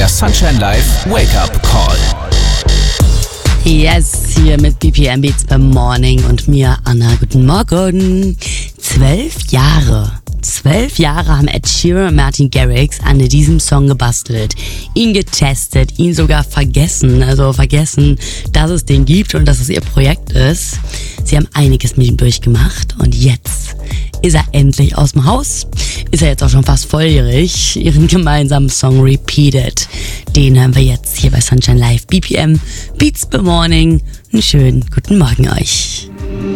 Der Sunshine Live Wake-up Call. Yes, hier mit BPM Beats beim Morning und mir, Anna. Guten Morgen. 12 Jahre haben Ed Sheeran und Martin Garrix an diesem Song gebastelt, ihn getestet, ihn sogar vergessen, dass es den gibt und dass es ihr Projekt ist. Sie haben einiges mit ihm durchgemacht und jetzt ist er endlich aus dem Haus. Ist er jetzt auch schon fast volljährig. Ihren gemeinsamen Song Repeated. Den hören wir jetzt hier bei Sunshine Live BPM Beats by Morning. Einen schönen guten Morgen euch.